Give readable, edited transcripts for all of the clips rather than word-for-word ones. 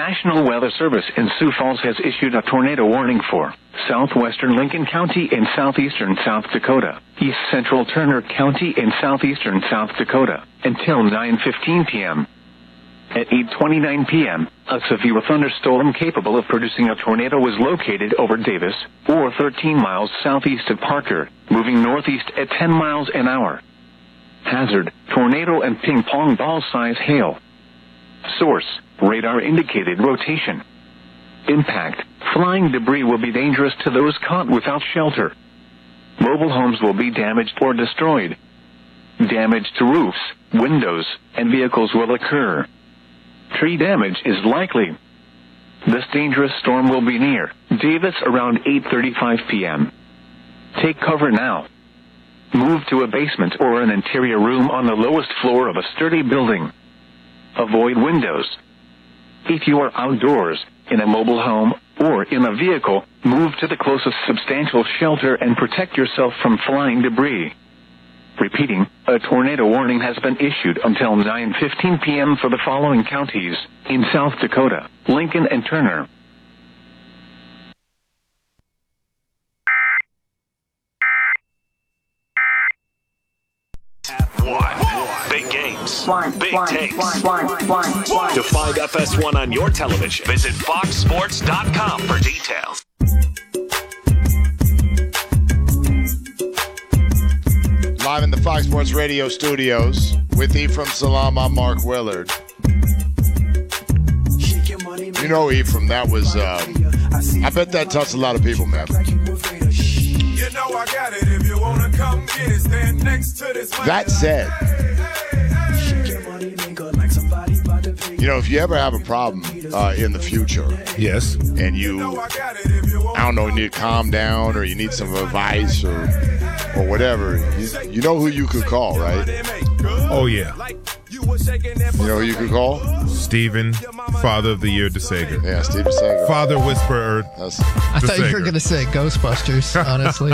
National Weather Service in Sioux Falls has issued a tornado warning for southwestern Lincoln County and southeastern South Dakota, east central Turner County and southeastern South Dakota, until 9:15 p.m. At 8:29 p.m., a severe thunderstorm capable of producing a tornado was located over Davis, or 13 miles southeast of Parker, moving northeast at 10 miles an hour. Hazard, tornado and ping-pong ball-size hail. Source, radar indicated rotation. Impact, flying debris will be dangerous to those caught without shelter. Mobile homes will be damaged or destroyed. Damage to roofs, windows, and vehicles will occur. Tree damage is likely. This dangerous storm will be near Davis around 8:35 p.m. Take cover now. Move to a basement or an interior room on the lowest floor of a sturdy building. Avoid windows. If you are outdoors, in a mobile home, or in a vehicle, move to the closest substantial shelter and protect yourself from flying debris. Repeating, a tornado warning has been issued until 9:15 p.m. for the following counties in South Dakota, Lincoln and Turner. Big games, big takes. To find FS1 on your television, visit foxsports.com for details. Live in the Fox Sports Radio studios with Ephraim Salam, I'm Mark Willard. You know, Ephraim, that was, I bet that touched a lot of people, man. That said, you know, if you ever have a problem in the future, yes, and you, I don't know, need to calm down or you need some advice or whatever, you know who you could call, right? Oh, yeah. You know who you could call? Stephen, Father of the Year DeSager. Yeah, Steve DeSager. Father Whisperer. I thought you were going to say Ghostbusters, honestly.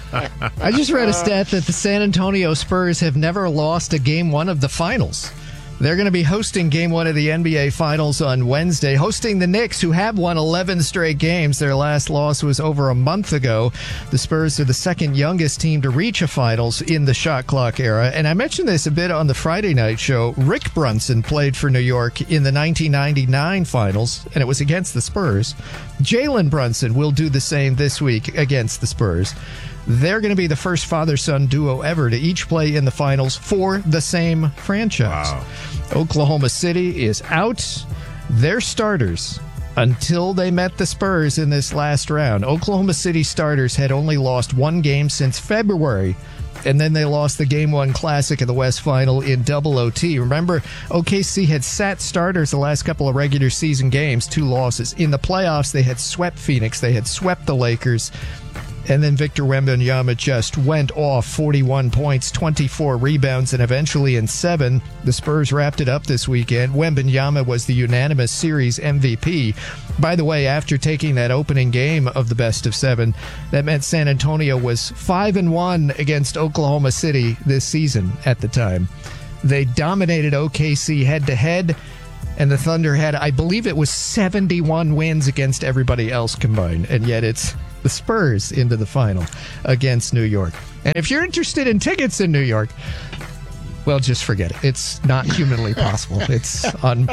I just read a stat that the San Antonio Spurs have never lost a Game 1 of the finals. They're going to be hosting Game 1 of the NBA Finals on Wednesday, hosting the Knicks, who have won 11 straight games. Their last loss was over a month ago. The Spurs are the second youngest team to reach a Finals in the shot clock era. And I mentioned this a bit on the Friday night show. Rick Brunson played for New York in the 1999 Finals, and it was against the Spurs. Jalen Brunson will do the same this week against the Spurs. They're going to be the first father-son duo ever to each play in the finals for the same franchise. Wow. Oklahoma City is out. Their starters, until they met the Spurs in this last round, Oklahoma City starters had only lost one game since February, and then they lost the Game 1 Classic of the West Final in double OT. Remember, OKC had sat starters the last couple of regular season games, 2 losses. In the playoffs, they had swept Phoenix. They had swept the Lakers. And then Victor Wembanyama just went off, 41 points, 24 rebounds, and eventually in 7, the Spurs wrapped it up this weekend. Wembanyama was the unanimous series MVP. By the way, after taking that opening game of the best of 7, that meant San Antonio was 5-1 against Oklahoma City this season at the time. They dominated OKC head-to-head, and the Thunder had, I believe it was 71 wins against everybody else combined, and yet it's the Spurs into the final against New York. And if you're interested in tickets in New York, well, just forget it. It's not humanly possible. It's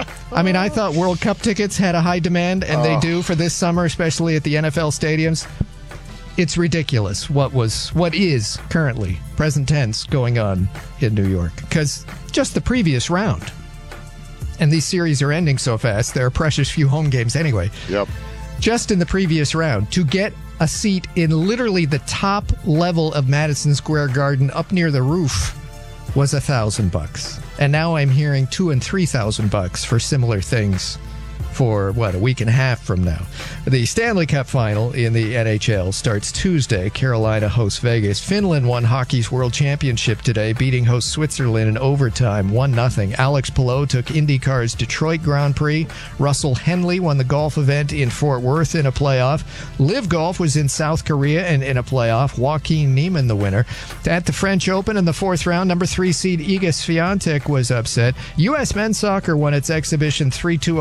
I thought World Cup tickets had a high demand, and they do for this summer, especially at the NFL stadiums. It's ridiculous what is currently, present tense, going on in New York. Because just the previous round, and these series are ending so fast, there are precious few home games anyway. Yep. Just in the previous round, to get a seat in literally the top level of Madison Square Garden up near the roof was $1,000. And now I'm hearing $2,000 and $3,000 for similar things for, a week and a half from now. The Stanley Cup final in the NHL starts Tuesday. Carolina hosts Vegas. Finland won hockey's World Championship today, beating host Switzerland in overtime, 1-0. Alex Palou took IndyCar's Detroit Grand Prix. Russell Henley won the golf event in Fort Worth in a playoff. Live Golf was in South Korea and in a playoff. Joaquin Niemann the winner. At the French Open in the 4th round, number 3 seed Iga Swiatek was upset. U.S. men's soccer won its exhibition 3-2 over Senegal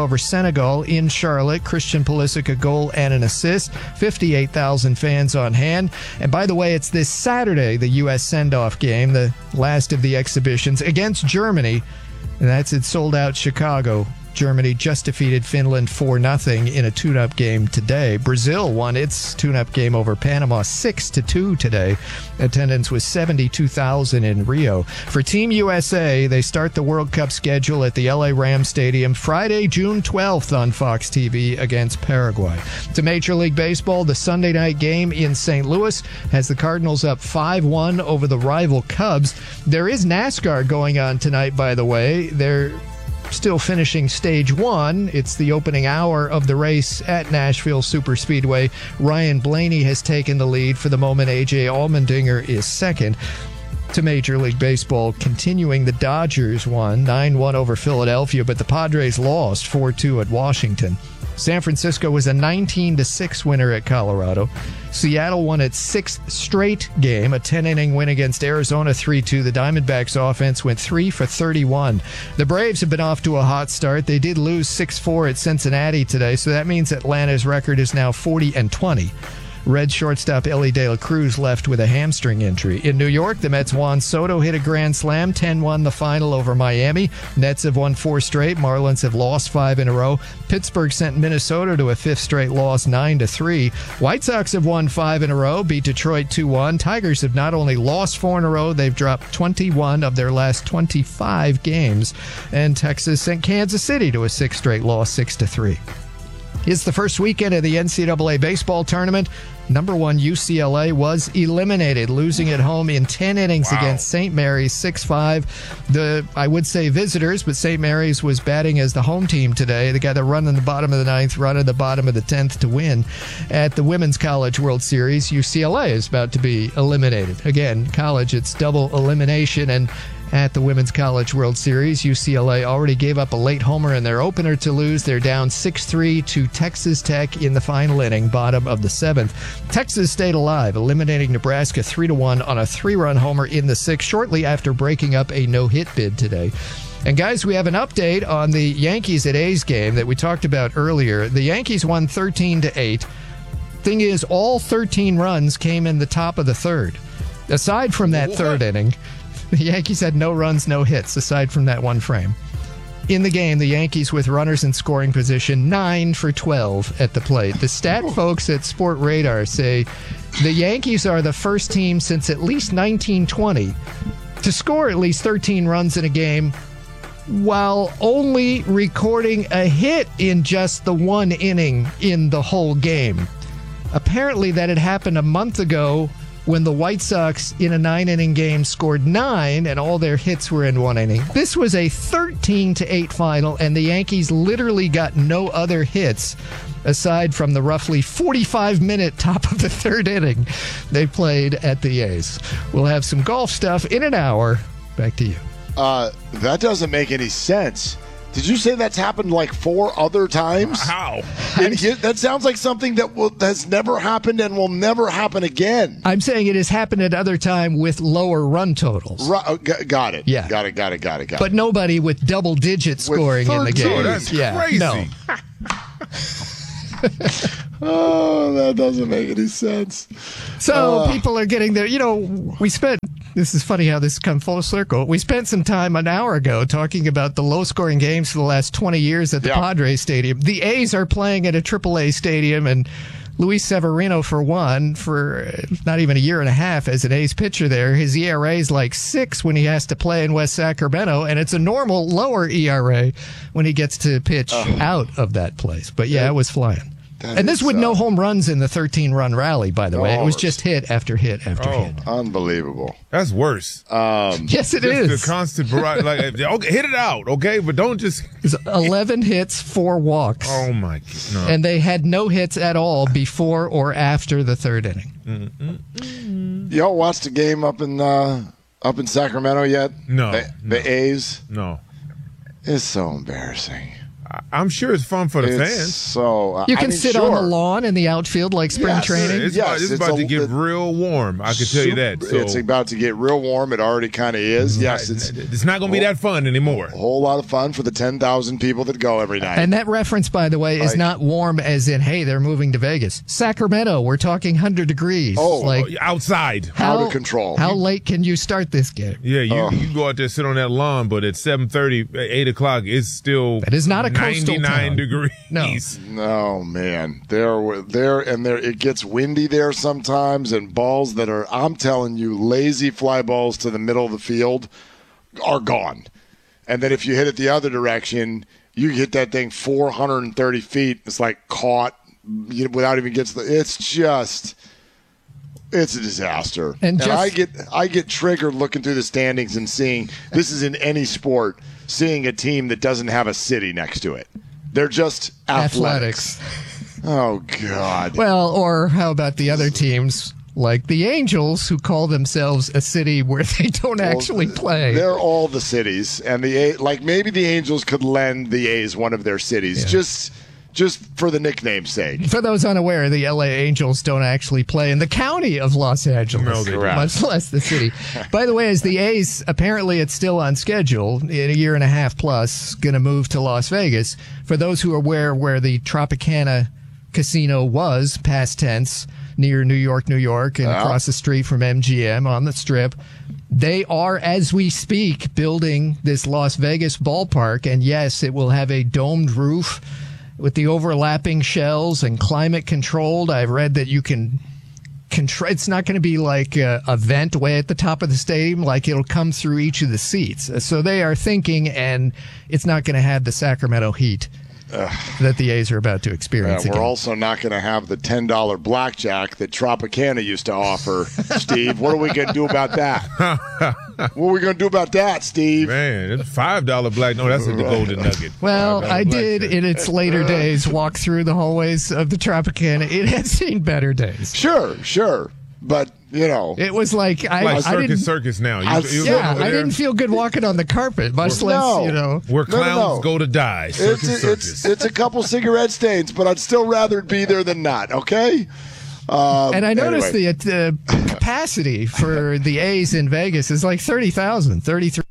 Senegal in Charlotte. Christian Pulisic, a goal and an assist. 58,000 fans on hand. And by the way, it's this Saturday, the U.S. send-off game, the last of the exhibitions, against Germany. And that's it, sold-out Chicago. Germany just defeated Finland 4-0 in a tune-up game today. Brazil won its tune-up game over Panama 6-2 today. Attendance was 72,000 in Rio. For Team USA, they start the World Cup schedule at the LA Rams Stadium Friday, June 12th on Fox TV against Paraguay. To Major League Baseball, the Sunday night game in St. Louis has the Cardinals up 5-1 over the rival Cubs. There is NASCAR going on tonight, by the way. They're still finishing stage one. It's the opening hour of the race at Nashville Superspeedway. Ryan Blaney has taken the lead. For the moment, A.J. Allmendinger is second. To Major League Baseball, continuing, the Dodgers won 9-1 over Philadelphia, but the Padres lost 4-2 at Washington. San Francisco was a 19-6 winner at Colorado. Seattle won its sixth straight game, a 10-inning win against Arizona 3-2. The Diamondbacks offense went 3 for 31. The Braves have been off to a hot start. They did lose 6-4 at Cincinnati today, so that means Atlanta's record is now 40-20. Red shortstop Ellie De La Cruz left with a hamstring injury. In New York, the Mets' Juan Soto hit a grand slam, 10-1 the final over Miami. Nets have won 4 straight. Marlins have lost 5 in a row. Pittsburgh sent Minnesota to a 5th straight loss, 9-3. White Sox have won 5 in a row, beat Detroit 2-1. Tigers have not only lost 4 in a row, they've dropped 21 of their last 25 games. And Texas sent Kansas City to a 6th straight loss, 6-3. It's the first weekend of the NCAA baseball tournament. Number 1 UCLA was eliminated, losing at home in 10 innings against St. Mary's 6-5. I would say visitors, but St. Mary's was batting as the home team today. They got a run in the bottom of the 9th, run in the bottom of the 10th to win. At the Women's College World Series, UCLA is about to be eliminated. Again, college, it's double elimination, and at the Women's College World Series, UCLA already gave up a late homer in their opener to lose. They're down 6-3 to Texas Tech in the final inning, bottom of the 7th. Texas stayed alive, eliminating Nebraska 3-1 on a 3-run homer in the 6th, shortly after breaking up a no-hit bid today. And guys, we have an update on the Yankees at A's game that we talked about earlier. The Yankees won 13-8. Thing is, all 13 runs came in the top of the 3rd. Aside from that 3rd inning, the Yankees had no runs, no hits, aside from that one frame. In the game, the Yankees with runners in scoring position, 9 for 12 at the plate. The stat folks at Sport Radar say the Yankees are the first team since at least 1920 to score at least 13 runs in a game while only recording a hit in just the one inning in the whole game. Apparently that had happened a month ago when the White Sox in a 9-inning game scored 9 and all their hits were in one inning. This was a 13-8 final, and the Yankees literally got no other hits aside from the roughly 45-minute top of the 3rd inning they played at the A's. We'll have some golf stuff in an hour. Back to you. That doesn't make any sense. Did you say that's happened like 4 other times? How? That sounds like something that has never happened and will never happen again. I'm saying it has happened at other time with lower run totals. Got it. Yeah. Got it. But nobody with double-digit scoring in the game. Oh, that's crazy. No. Oh, that doesn't make any sense. So people are getting there. This is funny how this come full circle. We spent some time an hour ago talking about the low-scoring games for the last 20 years at the Padres Stadium. The A's are playing at a AAA stadium, and Luis Severino, for one, for not even a year and a half as an A's pitcher there, his ERA is like 6 when he has to play in West Sacramento, and it's a normal lower ERA when he gets to pitch out of that place. But yeah, it was flying. And this with no home runs in the 13-run rally, by the way. It was just hit after hit after hit. Unbelievable. That's worse. Yes, it is. The constant variety. Okay, hit it out, okay? But don't just... 11 hits, 4 walks. Oh, my God. No. And they had no hits at all before or after the 3rd inning. Y'all watched the game up in Sacramento yet? No. The A's? No. It's so embarrassing. I'm sure it's fun for the fans. So you can sit on the lawn in the outfield like spring training. It's about to get real warm. I can tell you that. So. It's about to get real warm. It already kind of is. Yes, it's not going to be that fun anymore. A whole lot of fun for the 10,000 people that go every night. And that reference, by the way, is not warm as in, hey, they're moving to Vegas. Sacramento, we're talking 100 degrees. Outside. Out of control. How late can you start this game? Yeah, you go out there, sit on that lawn, but at 7:30, 8 o'clock, it's still that is not a coastal 99 degrees. No, man. It gets windy there sometimes, and balls that are, I'm telling you, lazy fly balls to the middle of the field are gone. And then if you hit it the other direction, you hit that thing 430 feet. It's like caught without even getting to the. It's a disaster. And I get triggered looking through the standings and seeing, this is in any sport, seeing a team that doesn't have a city next to it. They're just athletics. Oh, God. Well, or how about the other teams like the Angels, who call themselves a city where they don't actually play? They're all the cities. And maybe the Angels could lend the A's one of their cities. Yeah. Just for the nickname's sake. For those unaware, the LA Angels don't actually play in the county of Los Angeles, much less the city. By the way, as the A's, apparently it's still on schedule, in a year and a half plus, going to move to Las Vegas. For those who are aware where the Tropicana Casino was, past tense, near New York, and across the street from MGM on the Strip, they are, as we speak, building this Las Vegas ballpark. And yes, it will have a domed roof with the overlapping shells and climate controlled. I've read that you can control. It's not going to be like a vent way at the top of the stadium, like it'll come through each of the seats. So they are thinking, and it's not going to have the Sacramento heat that the A's are about to experience. We're also not going to have the $10 blackjack that Tropicana used to offer, Steve. What are we going to do about that? What are we going to do about that, Steve? Man, it's $5 black. No, that's the Golden Nugget. Well, I did in its later days walk through the hallways of the Tropicana. It had seen better days. Sure. But, it was like circus now. I didn't feel good walking on the carpet, much less, where clowns go to die. Circus. It's a couple cigarette stains, but I'd still rather it be there than not, okay? And I noticed the capacity for the A's in Vegas is like 30,000, 33.